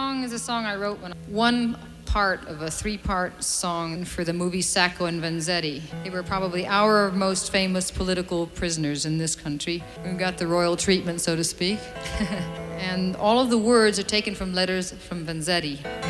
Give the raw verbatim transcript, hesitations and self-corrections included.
song is a song I wrote when one part of a three-part song for the movie Sacco and Vanzetti. They were probably our most famous political prisoners in this country, who got the royal treatment, so to speak. And all of the words are taken from letters from Vanzetti.